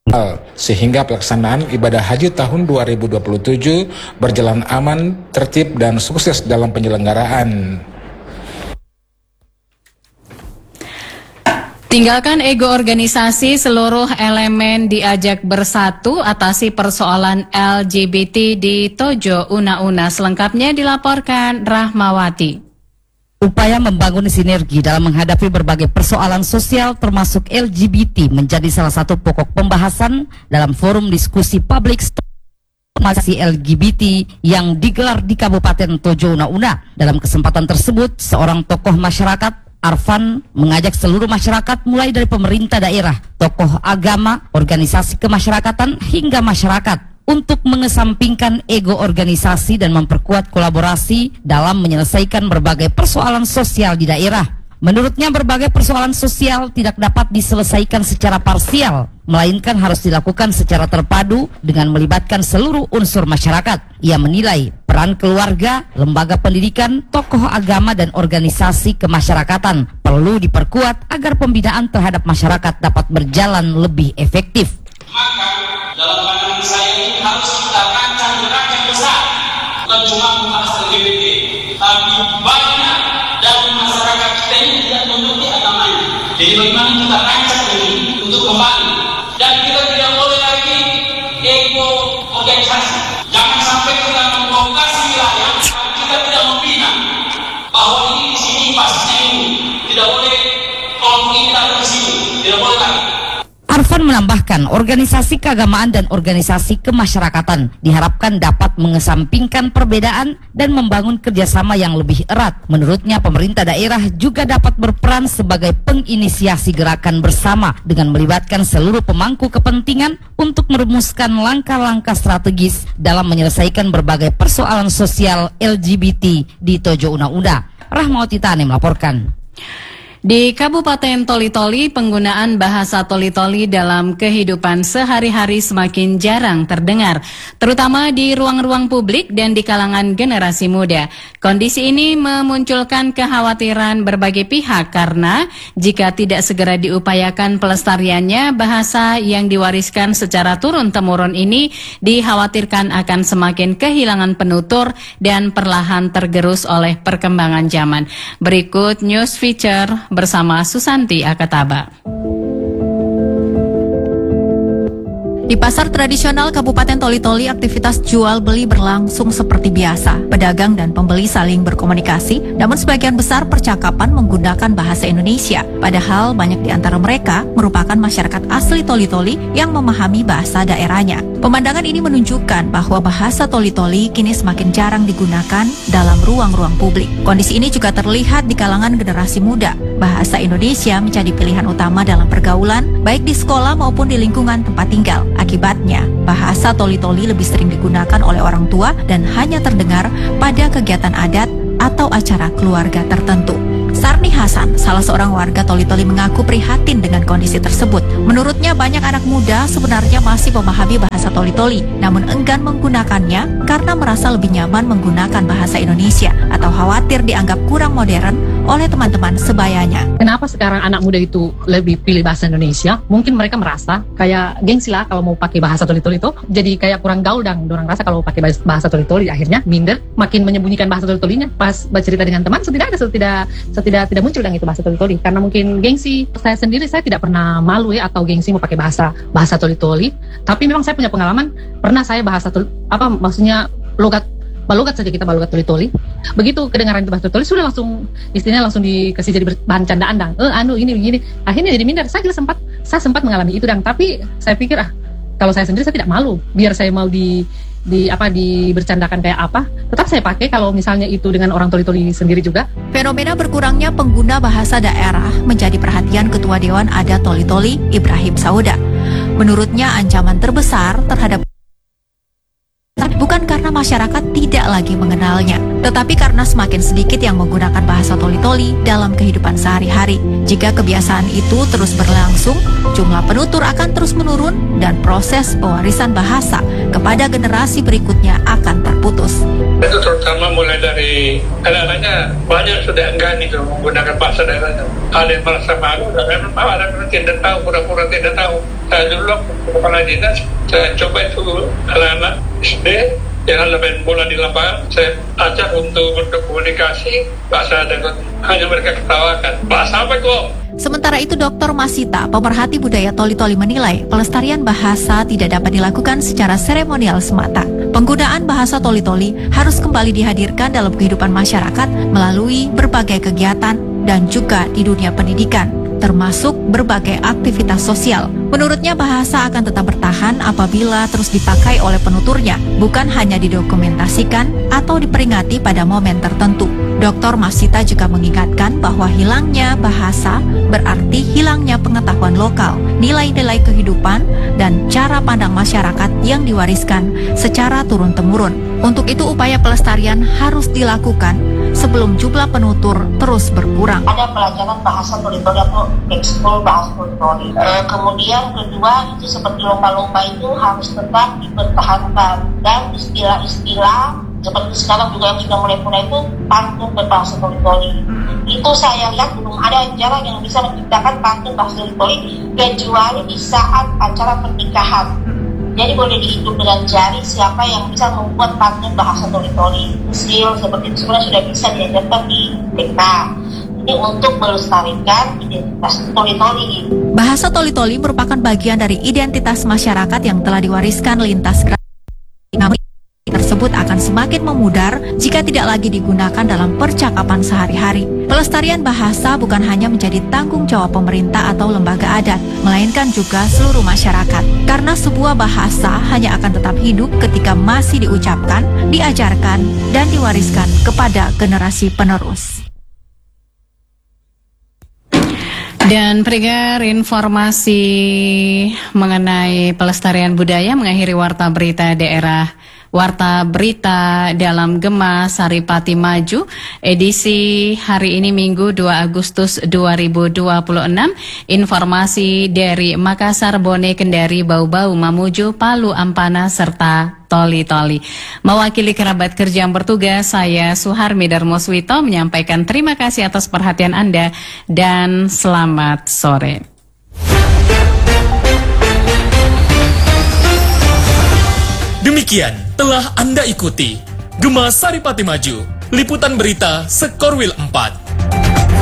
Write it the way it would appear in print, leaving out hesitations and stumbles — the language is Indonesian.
sehingga pelaksanaan ibadah haji tahun 2027 berjalan aman, tertib, dan sukses dalam penyelenggaraan. Tinggalkan ego organisasi, seluruh elemen diajak bersatu atasi persoalan LGBT di Tojo Una-Una. Selengkapnya dilaporkan Rahmawati. Upaya membangun sinergi dalam menghadapi berbagai persoalan sosial termasuk LGBT menjadi salah satu pokok pembahasan dalam forum diskusi publik masih LGBT yang digelar di Kabupaten Tojo Una-Una. Dalam kesempatan tersebut, seorang tokoh masyarakat, Arfan, mengajak seluruh masyarakat mulai dari pemerintah daerah, tokoh agama, organisasi kemasyarakatan hingga masyarakat untuk mengesampingkan ego organisasi dan memperkuat kolaborasi dalam menyelesaikan berbagai persoalan sosial di daerah. Menurutnya berbagai persoalan sosial tidak dapat diselesaikan secara parsial, melainkan harus dilakukan secara terpadu dengan melibatkan seluruh unsur masyarakat. Ia menilai peran keluarga, lembaga pendidikan, tokoh agama dan organisasi kemasyarakatan perlu diperkuat agar pembinaan terhadap masyarakat dapat berjalan lebih efektif. Maka dalam pandangan saya ini harus kita rancang gerakan besar, bukan cuma membahas LGBT, tapi banyak dari masyarakat kita ini tidak mengerti agamanya. Jadi bagaimana kita rancang ini untuk kembali, dan kita tidak boleh lagi ego organisasi. Jangan sampai kita memprovokasi wilayah, kita tidak membina bahwa ini di sini pasnya ini tidak boleh, kalau kita di sini tidak boleh lagi. Arfan menambahkan, organisasi keagamaan dan organisasi kemasyarakatan diharapkan dapat mengesampingkan perbedaan dan membangun kerjasama yang lebih erat. Menurutnya, pemerintah daerah juga dapat berperan sebagai penginisiasi gerakan bersama dengan melibatkan seluruh pemangku kepentingan untuk merumuskan langkah-langkah strategis dalam menyelesaikan berbagai persoalan sosial LGBT di Tojo Una-Una. Rahmawati Tani melaporkan. Di Kabupaten Toli-Toli, penggunaan bahasa Toli-Toli dalam kehidupan sehari-hari semakin jarang terdengar, terutama di ruang-ruang publik dan di kalangan generasi muda. Kondisi ini memunculkan kekhawatiran berbagai pihak karena jika tidak segera diupayakan pelestariannya, bahasa yang diwariskan secara turun-temurun ini dikhawatirkan akan semakin kehilangan penutur dan perlahan tergerus oleh perkembangan zaman. Berikut news feature bersama Susanti Akataba. Di pasar tradisional Kabupaten Toli-Toli, aktivitas jual beli berlangsung seperti biasa. Pedagang dan pembeli saling berkomunikasi, namun sebagian besar percakapan menggunakan bahasa Indonesia. Padahal banyak di antara mereka merupakan masyarakat asli Toli-Toli yang memahami bahasa daerahnya. Pemandangan ini menunjukkan bahwa bahasa Toli-Toli kini semakin jarang digunakan dalam ruang-ruang publik. Kondisi ini juga terlihat di kalangan generasi muda. Bahasa Indonesia menjadi pilihan utama dalam pergaulan, baik di sekolah maupun di lingkungan tempat tinggal. Akibatnya, bahasa Toli-Toli lebih sering digunakan oleh orang tua dan hanya terdengar pada kegiatan adat atau acara keluarga tertentu. Sarni Hasan, salah seorang warga Toli-Toli, mengaku prihatin dengan kondisi tersebut. Menurutnya, banyak anak muda sebenarnya masih memahami bahasa Toli-Toli, namun enggan menggunakannya karena merasa lebih nyaman menggunakan bahasa Indonesia atau khawatir dianggap kurang modern oleh teman-teman sebayanya. Kenapa sekarang anak muda itu lebih pilih bahasa Indonesia? Mungkin mereka merasa kayak gengsi lah kalau mau pakai bahasa Toli-Toli itu, jadi kayak kurang gaul, dan orang rasa kalau pakai bahasa Toli-Toli akhirnya minder, makin menyembunyikan bahasa Toli-Tolinya. Pas bercerita dengan teman, tidak muncul dan itu bahasa Toli-Toli karena mungkin gengsi. Saya sendiri, saya tidak pernah malu ya atau gengsi mau pakai bahasa Toli-Toli, tapi memang saya punya pengalaman, pernah saya balugat saja, kita balugat Toli-Toli. Begitu kedengaran itu bahasa Toli, sudah langsung istilahnya langsung dikasih jadi bahan candaan, dang. Ini begini. Akhirnya jadi minder. Saya sempat mengalami itu, dang. Tapi saya pikir kalau saya sendiri saya tidak malu. Biar saya mau dibercandakan kayak apa, tetap saya pakai kalau misalnya itu dengan orang Toli-Toli sendiri juga. Fenomena berkurangnya pengguna bahasa daerah menjadi perhatian Ketua Dewan Adat Toli-Toli, Ibrahim Sauda. Menurutnya, ancaman terbesar terhadap bukan karena masyarakat tidak lagi mengenalnya, tetapi karena semakin sedikit yang menggunakan bahasa toli-toli dalam kehidupan sehari-hari. Jika kebiasaan itu terus berlangsung, jumlah penutur akan terus menurun dan proses pewarisan bahasa kepada generasi berikutnya akan terputus. Itu terutama mulai dari anak-anaknya banyak sudah enggan itu menggunakan bahasa daerahnya. Ada yang merasa malu, ada yang tidak tahu, pura-pura tidak tahu. Saya dulu kepala dinas, saya coba itu anak-anak SD yang main bola di lapangan, saya ajak untuk berkomunikasi bahasa daerah, hanya mereka ketawakan. Bahasa apa itu? Sementara itu, Dr. Masita, pemerhati budaya toli-toli menilai pelestarian bahasa tidak dapat dilakukan secara seremonial semata. Penggunaan bahasa toli-toli harus kembali dihadirkan dalam kehidupan masyarakat melalui berbagai kegiatan dan juga di dunia pendidikan, termasuk berbagai aktivitas sosial. Menurutnya, bahasa akan tetap bertahan apabila terus dipakai oleh penuturnya, bukan hanya didokumentasikan atau diperingati pada momen tertentu. Dr. Masita juga mengingatkan bahwa hilangnya bahasa berarti hilangnya pengetahuan lokal, nilai-nilai kehidupan, dan cara pandang masyarakat yang diwariskan secara turun-temurun. Untuk itu, upaya pelestarian harus dilakukan sebelum jumlah penutur terus berkurang. Ada pelajaran bahasa toli-toli atau ekskul bahasa toli-toli. Kemudian kedua, itu seperti lomba-lomba itu harus tetap dipertahankan, dan istilah-istilah seperti sekarang juga yang sudah mulai itu pantun berbahasa toli-toli. Itu saya lihat belum ada jarang yang bisa menciptakan pantun bahasa toli-toli kecuali di saat acara pernikahan. Jadi boleh dihitung dengan jari siapa yang bisa membuat pantun bahasa toli-toli. Usil seperti itu sebenarnya sudah bisa diajarkan di TK. Ini untuk melestarikan identitas toli-toli. Bahasa toli-toli merupakan bagian dari identitas masyarakat yang telah diwariskan lintas generasi. Namun tersebut akan semakin memudar jika tidak lagi digunakan dalam percakapan sehari-hari. Pelestarian bahasa bukan hanya menjadi tanggung jawab pemerintah atau lembaga adat, melainkan juga seluruh masyarakat. Karena sebuah bahasa hanya akan tetap hidup ketika masih diucapkan, diajarkan, dan diwariskan kepada generasi penerus. Dan pendengar, informasi mengenai pelestarian budaya mengakhiri Warta Berita Daerah. Warta Berita dalam Gema Saripati Maju edisi hari ini Minggu 2 Agustus 2026. Informasi dari Makassar, Bone, Kendari, Bau-Bau, Mamuju, Palu, Ampana, serta Toli-Toli. Mewakili kerabat kerja yang bertugas, saya Suharmi Darmoswito menyampaikan terima kasih atas perhatian Anda dan selamat sore. Demikian telah Anda ikuti Gema Saripati Maju, liputan berita Sekorwil 4.